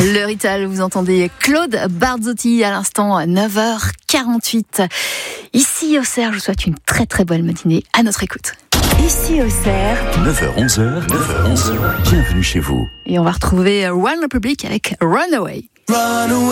Le Rital, vous entendez Claude Barzotti à l'instant, 9h48. Ici au Cerf, je vous souhaite une très très bonne matinée à notre écoute. Ici au Cerf, 9h-11h, bienvenue chez vous. Et on va retrouver One Republic avec Runaway.